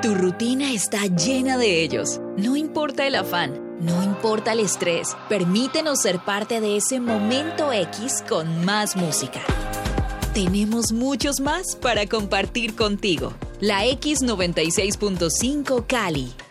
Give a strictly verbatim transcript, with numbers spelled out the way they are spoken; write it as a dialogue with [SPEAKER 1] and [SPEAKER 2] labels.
[SPEAKER 1] Tu rutina está llena de ellos. No importa el afán, no importa el estrés, permítenos ser parte de ese momento X con más música. Tenemos muchos más para compartir contigo. La X noventa y seis punto cinco Cali.